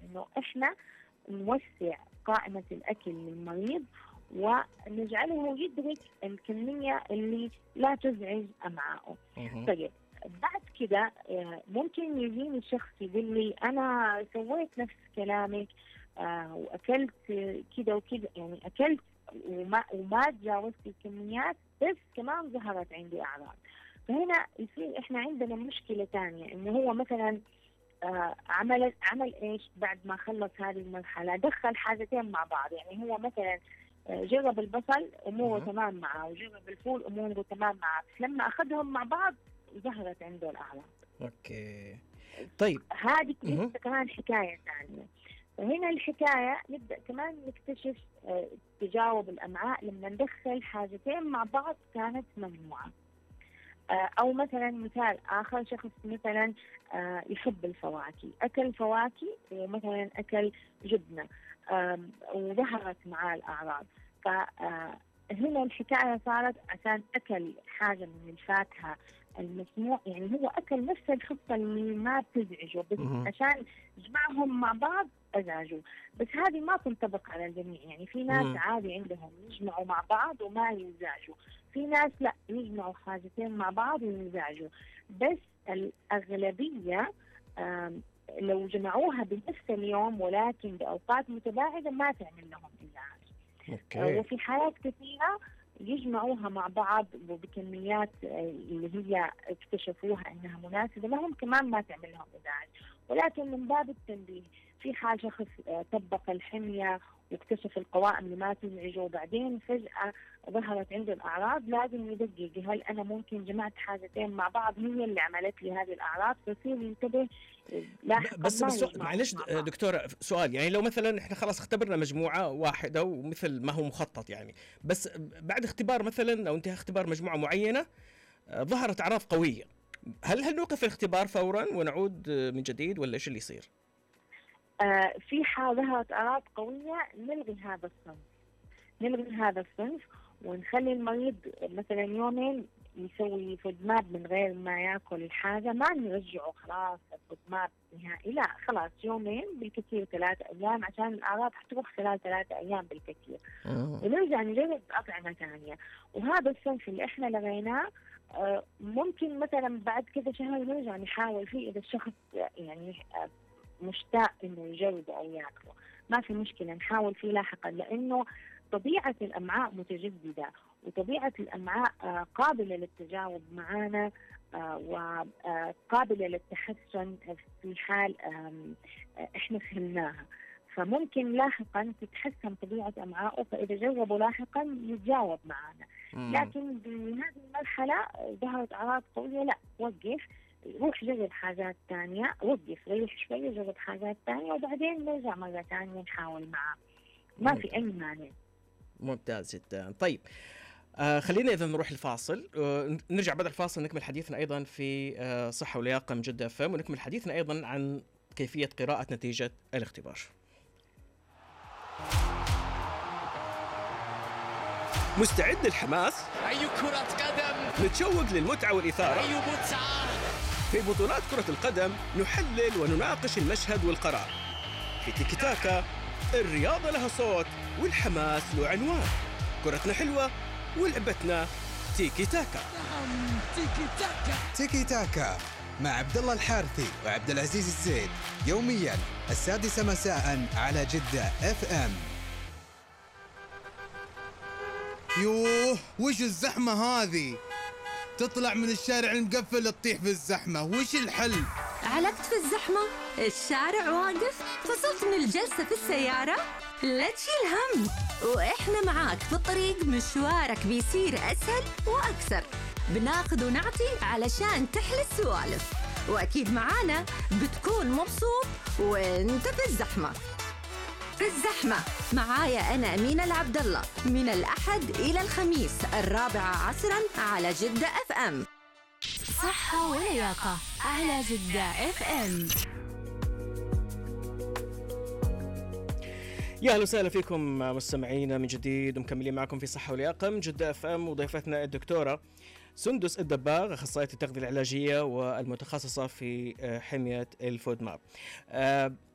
إنه إحنا نوسع قائمة الأكل للمريض ونجعله يدرك الكمية اللي لا تزعج أمعائه. طيب بعد كده ممكن يجيني الشخص يقول لي أنا سويت نفس كلامك وأكلت كده وكده، يعني أكلت وما تجاوزت الكميات، بس كمان ظهرت عندي أعراض. فهنا يصير إحنا عندنا مشكلة تانية، إنه هو مثلا عمل إيش بعد ما خلص هذه المرحلة؟ دخل حاجتين مع بعض. يعني هو مثلا جرب البصل أموره تمام معه، وجرب الفول أموره تمام معه، لما أخذهم مع بعض ظهرت عنده الأعراض. أوكي طيب هذه كمان حكاية ثانية. فهنا الحكاية نبدأ كمان نكتشف تجاوب الأمعاء لما ندخل حاجتين مع بعض كانت ممنوعة. أو مثلا مثال آخر، شخص مثلا يحب الفواكه، أكل فواكه ومثلا أكل جبنة وظهرت معاه الأعراض. فهنا الحكاية صارت عشان أكل حاجة من الفاكهة المسموح، يعني هو أكل نفس الخطة اللي ما بتزعجه، بس عشان يجمعهم مع بعض أزعجوا. بس هذه ما تنطبق على الجميع، يعني في ناس عادي عندهم يجمعوا مع بعض وما ينزعجوا، في ناس لا يجمعوا حاجتين مع بعض وينزعجوا. بس الأغلبية لو جمعوها بنفس اليوم ولكن بأوقات متباعدة ما تعمل لهم إزعاج. وفي حالات كثيرة يجمعوها مع بعض وبكميات اللي هي اكتشفوها انها مناسبة لهم كمان ما تعمل لهم ازعاج. ولكن من باب التنبيه، في حال شخص طبق الحمية واكتشف القوائم اللي ما تزعجه وبعدين فجأة ظهرت عنده الأعراض، لازم يدقق هل أنا ممكن جمعت حاجتين مع بعض هي اللي عملت لي هذه الأعراض، فيصير ينتبه لاحقا. بس معلش دكتورة سؤال، يعني لو مثلا احنا خلاص اختبرنا مجموعة واحدة ومثل ما هو مخطط يعني، بس بعد اختبار مثلا أو انتهى اختبار مجموعة معينة ظهرت أعراض قوية، هل نوقف الاختبار فورا ونعود من جديد ولا ايش اللي يصير؟ في حال ظهرت أعراض قوية نلغي هذا الصنف ونخلي المريض مثلا يومين يسوي فودماب من غير ما ياكل الحاجة، ما نرجعه خلاص الفودماب نهائي، لا خلاص يومين بالكثير 3 أيام عشان الأعراض حتروح خلال 3 أيام بالكثير. ونرجع نجرب أطعمة ثانية. وهذا الصنف اللي احنا لغيناه ممكن مثلا بعد كذا شهر نرجع نحاول فيه إذا الشخص يعني مشتاق إنه يجرب أو ياكله، ما في مشكلة نحاول فيه لاحقا، لأنه طبيعة الأمعاء متجددة وطبيعة الأمعاء قابلة للتجاوب معنا وقابلة للتحسن في حال إحنا فهمناها. فممكن لاحقا تتحسن طبيعة أمعائه، فإذا جربوا لاحقا يتجاوب معنا. لكن بهذه المرحلة ظهرت أعراض قوية، لا وقف، روح جرب حاجات تانية، وقف ريح شوية جرب حاجات تانية وبعدين نرجع مرة تانية نحاول معه، ما في أي مانع. ممتاز جدا. طيب خلينا إذا نروح الفاصل، نرجع بعد الفاصل نكمل حديثنا أيضا في صحة ولياقة من جدة FM، ونكمل حديثنا أيضا عن كيفية قراءة نتيجة الاختبار. مستعد للحماس؟ أي كرة قدم! نتشوق للمتعة والإثارة؟ أي متعة! في بطولات كرة القدم نحلل ونناقش المشهد والقرار. في تيكي تاكا الرياضة لها صوت والحماس له عنوان. كرتنا حلوة ولعبتنا تيكي تاكا. نعم تيكي تاكا. تيكي تاكا مع عبد الله الحارثي وعبد العزيز الزيد يوميا 6:00 مساء على جدة FM. يوه وش الزحمة هذه؟ تطلع من الشارع المقفل تطيح في الزحمة، وش الحل؟ علقت في الزحمة؟ الشارع واقف؟ فصلت من الجلسة في السيارة؟ لا تشيل هم، وإحنا معاك في الطريق، مشوارك بيصير أسهل وأكثر. بناخذ ونعطي علشان تحلى السوالف، وأكيد معانا بتكون مبسوط وانت في الزحمة. في الزحمة معايا أنا أمينة العبد الله من الأحد إلى الخميس 4 عصراً على جدة FM. صحة ولياقة على جدة FM. يا أهلا وسهلا فيكم مستمعينا من جديد، ومكملين معكم في صحة ولياقة من جدة FM، وضيفتنا الدكتورة سندس الدباغ، أخصائية التغذية العلاجية والمتخصصة في حمية الفودماب.